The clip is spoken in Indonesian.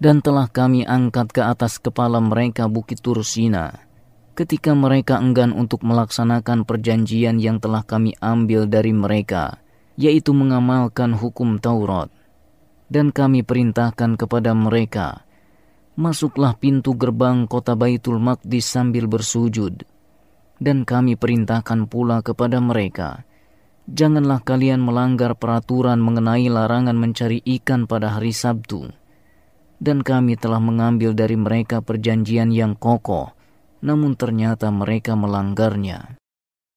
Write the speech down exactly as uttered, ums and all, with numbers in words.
Dan telah kami angkat ke atas kepala mereka bukit Tur Sina, ketika mereka enggan untuk melaksanakan perjanjian yang telah kami ambil dari mereka, yaitu mengamalkan hukum Taurat. Dan kami perintahkan kepada mereka, masuklah pintu gerbang kota Baitul Maqdis sambil bersujud. Dan kami perintahkan pula kepada mereka, janganlah kalian melanggar peraturan mengenai larangan mencari ikan pada hari Sabtu. Dan kami telah mengambil dari mereka perjanjian yang kokoh, namun ternyata mereka melanggarnya.